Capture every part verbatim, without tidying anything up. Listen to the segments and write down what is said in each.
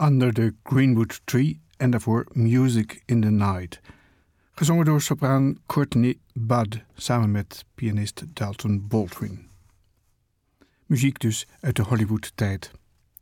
Under the Greenwood Tree en daarvoor Music in the Night. Gezongen door sopraan Courtney Budd samen met pianist Dalton Baldwin. Muziek dus uit de Hollywood-tijd.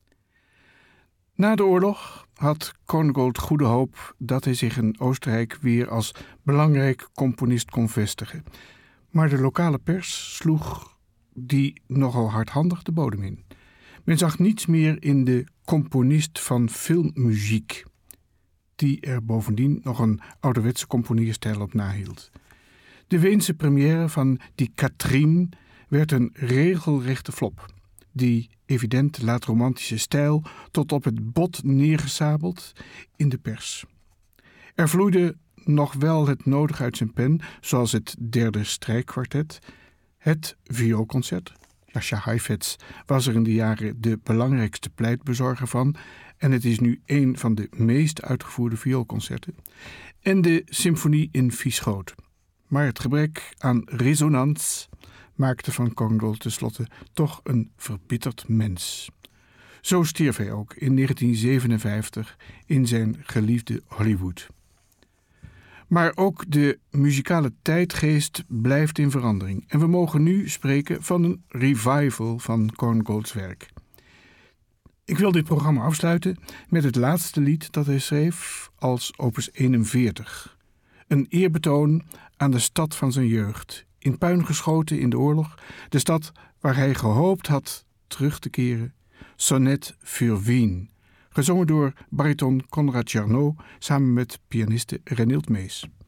Na de oorlog had Korngold goede hoop dat hij zich in Oostenrijk weer als belangrijk componist kon vestigen. Maar de lokale pers sloeg die nogal hardhandig de bodem in. Men zag niets meer in de componist van filmmuziek, die er bovendien nog een ouderwetse componeerstijl op nahield. De Weense première van Die Katrien werd een regelrechte flop, die evident laat-romantische stijl tot op het bot neergesabeld in de pers. Er vloeide nog wel het nodige uit zijn pen, zoals het derde strijkkwartet, het vioolconcert. Jascha Heifetz was er in de jaren de belangrijkste pleitbezorger van en het is nu een van de meest uitgevoerde vioolconcerten. En de symfonie in Vieschoot. Maar het gebrek aan resonans maakte van Korngold tenslotte toch een verbitterd mens. Zo stierf hij ook in negentien zevenenvijftig in zijn geliefde Hollywood. Maar ook de muzikale tijdgeest blijft in verandering. En we mogen nu spreken van een revival van Korngolds werk. Ik wil dit programma afsluiten met het laatste lied dat hij schreef als opus eenenveertig. Een eerbetoon aan de stad van zijn jeugd, in puin geschoten in de oorlog, de stad waar hij gehoopt had terug te keren. Sonnet für Wien, gezongen door bariton Konrad Jarnot samen met pianiste Renild Mees.